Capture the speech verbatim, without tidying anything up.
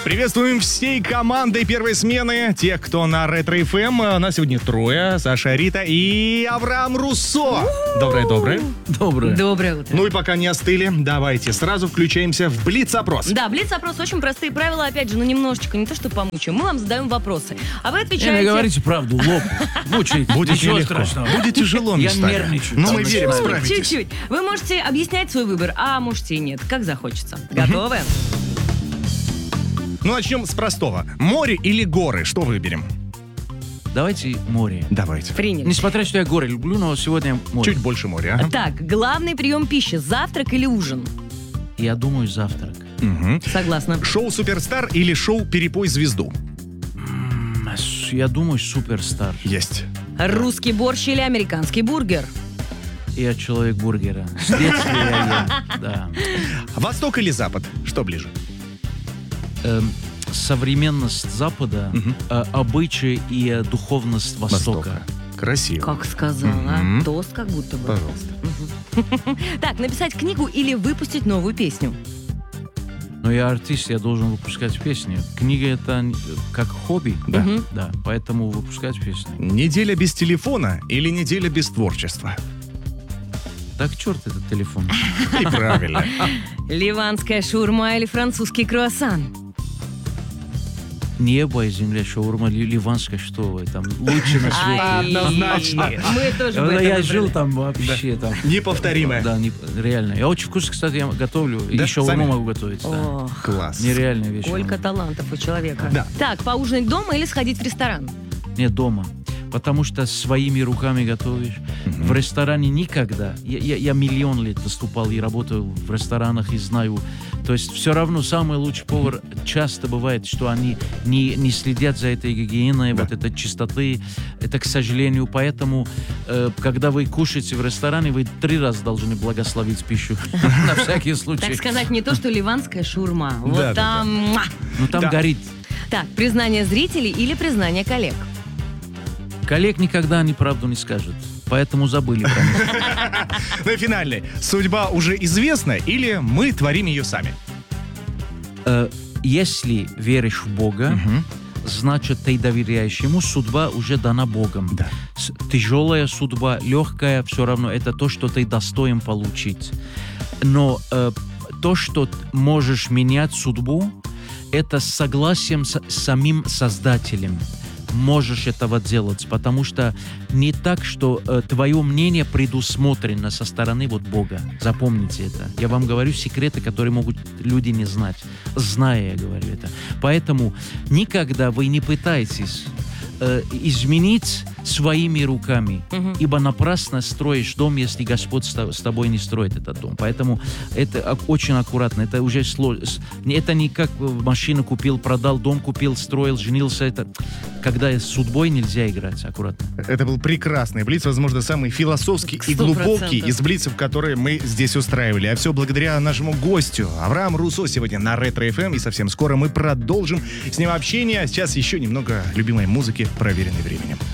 Приветствуем всей командой первой смены, тех, кто на Ретро эф эм. Нас сегодня трое. Саша, Рита и Авраам Руссо. Доброе-доброе. Доброе. Доброе утро. Ну и пока не остыли, давайте сразу включаемся в Блиц-опрос. Да, Блиц-опрос, очень простые правила, опять же, ну немножечко, не то что помучаем. Мы вам задаем вопросы, а вы Не, отвечаете... не говорите правду, лоб. Мучаете. Будет Ничего нелегко. страшного. Будет тяжело Я местами. нервничаю. Но мы Там верим, начинаю. справитесь. Чуть-чуть. Вы можете объяснять свой выбор, а можете и нет, как захочется. Готовы? Ну, начнем с простого. Море или горы? Что выберем? Давайте море. Давайте. Приняли. Несмотря, что я горы люблю, но сегодня море. Чуть больше моря. а? Так, главный прием пищи, завтрак или ужин? Я думаю, завтрак. Мгм. Согласна. Шоу «Суперстар» или шоу «Перепой звезду»? М, с- Я думаю, суперстар. Есть. Русский борщ или американский бургер? Я человек бургера. С детства я ем. Да. Восток или Запад? Что ближе? Эм, Современность Запада, Мгм. э, обычаи и э, духовность Востока. Красиво. Как сказала. Мгм. Тост как будто бы. Пожалуйста. Так, написать книгу или выпустить новую песню? Но я артист, я должен выпускать песни. Книга — это н- как хобби. Да. Мгм. Да, поэтому выпускать песни. Неделя без телефона или неделя без творчества? Так, черт этот телефон. И правильно. Ливанская шаурма или французский круассан? Небо и земля, шаурма, ли- ливанская, что вы там, лучше на свете. Ай, Однозначно. Мы тоже в Да, этом я выбрали. жил там вообще там. Неповторимое. Да, не- реально. Я очень вкусно, кстати, я готовлю. Да, И шаурму сами? могу готовить. Да. Ох, Класс. Нереальная вещь. сколько талантов у человека. Да. Так, поужинать дома или сходить в ресторан? Нет, дома. Потому что своими руками готовишь. В ресторане никогда. Я, я, я миллион лет выступал и работал в ресторанах и знаю. То есть все равно самый лучший повар часто бывает, что они не, не следят за этой гигиеной, Да. вот этой чистоты. Это, к сожалению, поэтому, э, когда вы кушаете в ресторане, вы три раза должны благословить пищу. На всякий Так случай. сказать, не то, что ливанская шаурма. Вот Да, да, там... муа. Ну там Да. горит. Так, признание зрителей или признание коллег? Коллег никогда они правду не скажут. Поэтому забыли про них. Ну и финальный. Судьба уже известна или мы творим ее сами? Э, Если веришь в Бога, значит, ты доверяешь Ему, судьба уже дана Богом. Да. С- Тяжелая судьба, легкая, все равно это то, что ты достоин получить. Но э, то, что т- можешь менять судьбу, это с согласием с самим Создателем. Можешь этого делать, потому что не так, что э, твое мнение предусмотрено со стороны вот Бога. Запомните это. Я вам говорю секреты, которые могут люди не знать. Зная, я говорю это. Поэтому никогда вы не пытаетесь э, изменить своими руками, Мгм. ибо напрасно строишь дом, если Господь с то- с тобой не строит этот дом. Поэтому это ак- очень аккуратно. Это уже сложно. Это не как э, машину купил, продал, дом купил, строил, женился. Это когда с судьбой нельзя играть. Аккуратно. Это был прекрасный блиц, возможно, самый философский и Сто глубокий процентов. из блицев, которые мы здесь устраивали. А все благодаря нашему гостю Авраам Руссо сегодня на Ретро эф эм. И совсем скоро мы продолжим с ним общение. Сейчас еще немного любимой музыки, проверенной временем.